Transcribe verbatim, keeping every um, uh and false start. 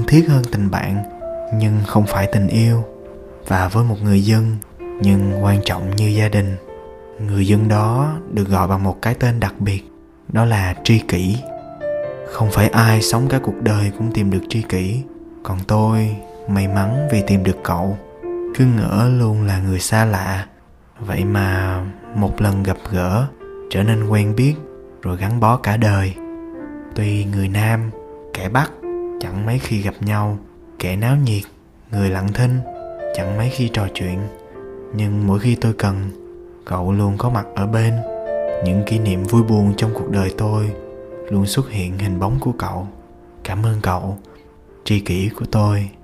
thiết hơn tình bạn nhưng không phải tình yêu, và với một người dân nhưng quan trọng như gia đình. Người dân đó được gọi bằng một cái tên đặc biệt, đó là tri kỷ. Không phải ai sống cả cuộc đời cũng tìm được tri kỷ, còn tôi may mắn vì tìm được cậu. Cứ ngỡ luôn là người xa lạ, vậy mà một lần gặp gỡ trở nên quen biết rồi gắn bó cả đời. Tuy người Nam, kẻ Bắc chẳng mấy khi gặp nhau, kẻ náo nhiệt, người lặng thinh chẳng mấy khi trò chuyện, nhưng mỗi khi tôi cần, cậu luôn có mặt ở bên. Những kỷ niệm vui buồn trong cuộc đời tôi luôn xuất hiện hình bóng của cậu. Cảm ơn cậu, tri kỷ của tôi.